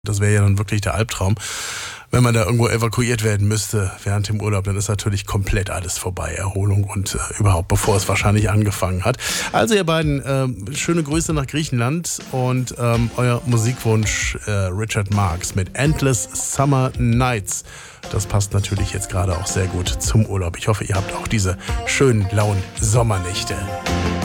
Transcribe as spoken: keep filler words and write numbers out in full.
Das wäre ja dann wirklich der Albtraum. Wenn man da irgendwo evakuiert werden müsste während dem Urlaub, dann ist natürlich komplett alles vorbei. Erholung und äh, überhaupt, bevor es wahrscheinlich angefangen hat. Also ihr beiden, äh, schöne Grüße nach Griechenland und ähm, euer Musikwunsch äh, Richard Marx mit Endless Summer Nights. Das passt natürlich jetzt gerade auch sehr gut zum Urlaub. Ich hoffe, ihr habt auch diese schönen, lauen Sommernächte.